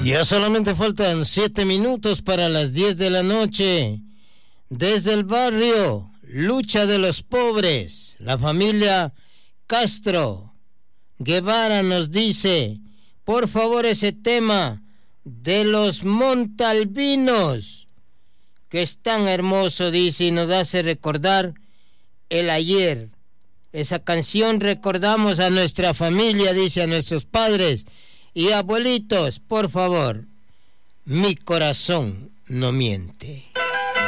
Ya solamente faltan 7 minutos para las 10 de la noche. Desde el barrio Lucha de los Pobres, la familia Castro Guevara nos dice, por favor, ese tema de los Montalbinos, que es tan hermoso, dice, y nos hace recordar el ayer. Esa canción recordamos a nuestra familia, dice, a nuestros padres y abuelitos, por favor. Mi corazón no miente.